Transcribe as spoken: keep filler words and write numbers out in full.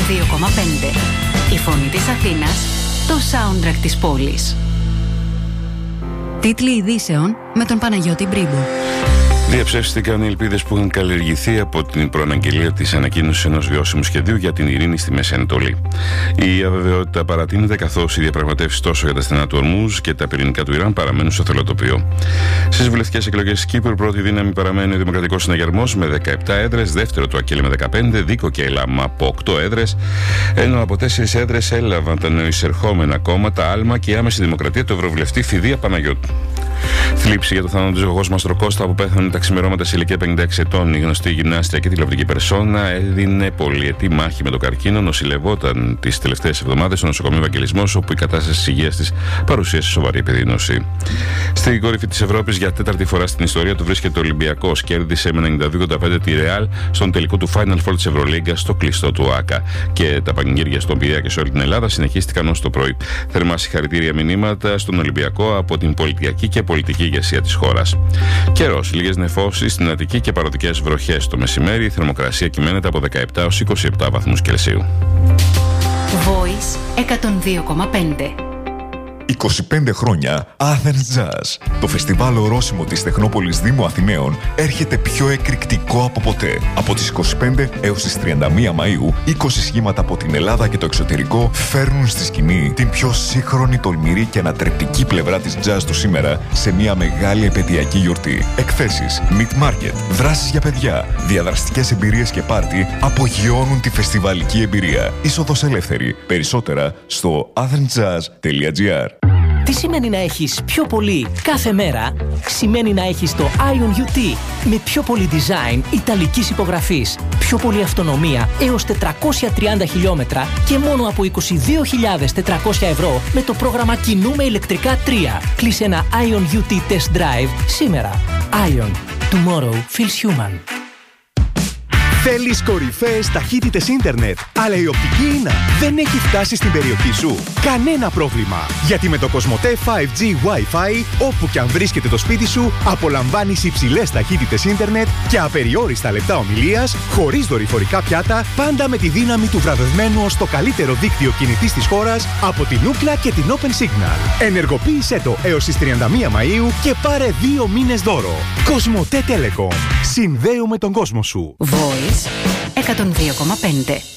δύο κόμμα πέντε. Η φωνή της Αθήνας, το soundtrack της πόλης. Τίτλοι ειδήσεων με τον Παναγιώτη Μπρίμπο. Διαψεύστηκαν οι ελπίδες που είχαν καλλιεργηθεί από την προαναγγελία της ανακοίνωσης ενός βιώσιμου σχεδίου για την ειρήνη στη Μέση Ανατολή. Η αβεβαιότητα παρατείνεται καθώς οι διαπραγματεύσεις τόσο για τα στενά του Ορμούζ και τα πυρηνικά του Ιράν παραμένουν στο θελοτοπίο. Στις βουλευτικές εκλογές της Κύπρου, πρώτη δύναμη παραμένει ο Δημοκρατικός Συναγερμός με δεκαεπτά έδρες, δεύτερο το ΑΚΕΛ με δεκαπέντε, Δίκο και ΕΛΑΜ από οκτώ έδρες, ενώ από τέσσερις έδρες έλαβαν τα νεοεισερχόμενα κόμματα Άλμα και η Άμεση Δημοκρατία του Ευρωβουλευτή Φιδία Παναγιώτου. Θλίψη για το θάνατο του Ζωγός Μαστροκώστα που πέθανε τα ξημερώματα σε ηλικία πενήντα έξι ετών. Η γνωστή γυμνάστρια και τηλεοπτική περσόνα έδινε πολυετή μάχη με τον καρκίνο. Νοσηλευόταν τις τελευταίες εβδομάδες στο νοσοκομείο Ευαγγελισμός, όπου η κατάσταση της υγείας της παρουσίασε σοβαρή επιδείνωση. Στην κορυφή της Ευρώπης για τέταρτη φορά στην ιστορία του βρίσκεται ο Ολυμπιακός. Κέρδισε με ενενήντα δύο ογδόντα πέντε τη Ρεάλ στον τελικό του Final Four της Ευρωλίγκας στο κλειστό του ΆΚΑ. Και τα πανηγύρια στον Πειραιά και σε όλη την Ελλάδα συνεχίστηκαν ως το πρωί. Θερμά συγχαρητήρια μηνύματα στον Ολυμπιακό από την πολιτιακή και πολιτική ηγεσία της χώρας. Καιρός, λίγες νεφώσεις στην Αττική και παροδικές βροχές το μεσημέρι. Η θερμοκρασία κυμαίνεται από δεκαεπτά έως είκοσι επτά βαθμούς Κελσίου. Voice εκατόν δύο κόμμα πέντε. είκοσι πέντε χρόνια Athens Jazz. Το φεστιβάλ ορόσημο της Τεχνόπολης Δήμου Αθηναίων έρχεται πιο εκρηκτικό από ποτέ. Από τις είκοσι πέντε έως τις τριάντα μία Μαΐου, είκοσι σχήματα από την Ελλάδα και το εξωτερικό φέρνουν στη σκηνή την πιο σύγχρονη, τολμηρή και ανατρεπτική πλευρά της jazz του σήμερα σε μια μεγάλη επαιτειακή γιορτή. Εκθέσεις, meet market, δράσεις για παιδιά, διαδραστικές εμπειρίες και πάρτι απογειώνουν τη φεστιβαλική εμπειρία. Είσοδος ελεύθερη. Περισσότερα στο athensjazz τελεία gr. Τι σημαίνει να έχεις πιο πολύ κάθε μέρα? Σημαίνει να έχεις το Ion γιου τι με πιο πολύ design ιταλικής υπογραφής, πιο πολύ αυτονομία έως τετρακόσια τριάντα χιλιόμετρα και μόνο από είκοσι δύο χιλιάδες τετρακόσια ευρώ με το πρόγραμμα Κινούμε ηλεκτρικά τρία. Κλείσε ένα Ion γιου τι Test Drive σήμερα. Ion. Tomorrow feels human. Θέλεις κορυφαίες ταχύτητες ίντερνετ, αλλά η οπτική ίνα δεν έχει φτάσει στην περιοχή σου? Κανένα πρόβλημα, γιατί με το Κοσμοτέ φάιβ τζι Wi-Fi, όπου και αν βρίσκεται το σπίτι σου, απολαμβάνεις υψηλές ταχύτητες ίντερνετ και απεριόριστα λεπτά ομιλίας, χωρίς δορυφορικά πιάτα, πάντα με τη δύναμη του βραβευμένου ως το καλύτερο δίκτυο κινητής της χώρας από την Ookla και την Open Signal. Ενεργοποίησέ το έως τις τριάντα μία Μαΐου και πάρε δύο μήνες δώρο. Κοσμοτέ Telecom. Συνδέουμε τον κόσμο σου. Voice εκατόν δύο κόμμα πέντε.